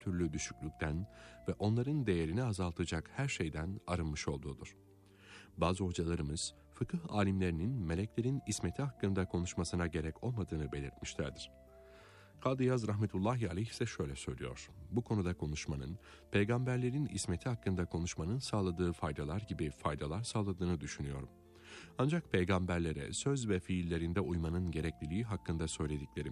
türlü düşüklükten ve onların değerini azaltacak her şeyden arınmış olduğudur. Bazı hocalarımız, fıkıh alimlerinin meleklerin ismeti hakkında konuşmasına gerek olmadığını belirtmişlerdir. Kadı Yaz rahmetullahi aleyh ise şöyle söylüyor: bu konuda konuşmanın, peygamberlerin ismeti hakkında konuşmanın sağladığı faydalar gibi faydalar sağladığını düşünüyorum. Ancak peygamberlere söz ve fiillerinde uymanın gerekliliği hakkında söylediklerim